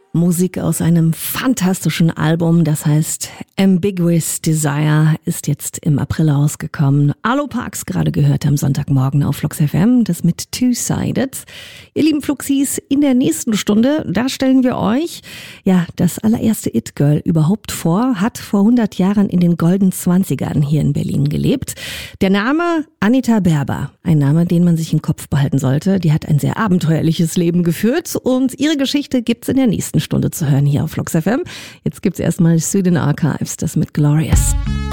Musik aus einem fantastischen Album, das heißt Ambiguous Desire, ist jetzt im April rausgekommen. Arlo Parks gerade gehört am Sonntagmorgen auf Flux FM, das mit Two-Sided. Ihr lieben Fluxis, in der nächsten Stunde, da stellen wir euch das allererste It-Girl überhaupt vor, hat vor 100 Jahren in den Golden 20ern hier in Berlin gelebt. Der Name Anita Berber, ein Name, den man sich im Kopf behalten sollte. Die hat ein sehr abenteuerliches Leben geführt und ihre Geschichte gibt's in der nächsten Stunde zu hören hier auf Flux FM. Jetzt gibt's erstmal Sweden Archives, das mit Glorious.